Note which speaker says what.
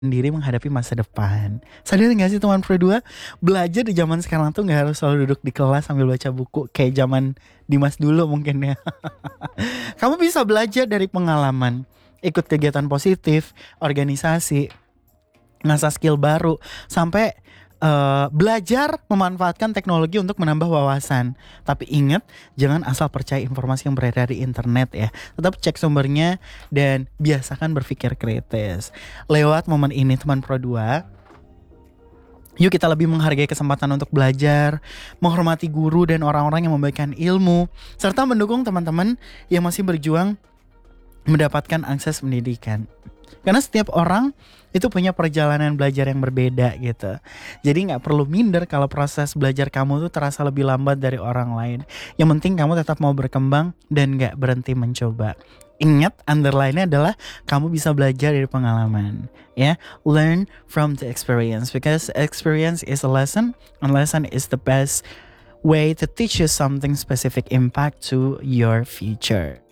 Speaker 1: sendiri menghadapi masa depan. Sadar nggak sih teman Pro 2? Belajar di zaman sekarang tuh nggak harus selalu duduk di kelas sambil baca buku kayak zaman Dimas dulu mungkin ya. Kamu bisa belajar dari pengalaman, ikut kegiatan positif, organisasi, ngasah skill baru, sampai belajar memanfaatkan teknologi untuk menambah wawasan. Tapi ingat, jangan asal percaya informasi yang beredar di internet ya. Tetap cek sumbernya dan biasakan berpikir kritis. Lewat momen ini teman Pro 2, yuk kita lebih menghargai kesempatan untuk belajar, menghormati guru dan orang-orang yang memberikan ilmu, serta mendukung teman-teman yang masih berjuang mendapatkan akses pendidikan. Karena setiap orang itu punya perjalanan belajar yang berbeda gitu. Jadi gak perlu minder kalau proses belajar kamu tuh terasa lebih lambat dari orang lain. Yang penting kamu tetap mau berkembang dan gak berhenti mencoba. Ingat, underline-nya adalah kamu bisa belajar dari pengalaman. Ya, learn from the experience. Because experience is a lesson, and lesson is the best way to teach you something specific impact to your future.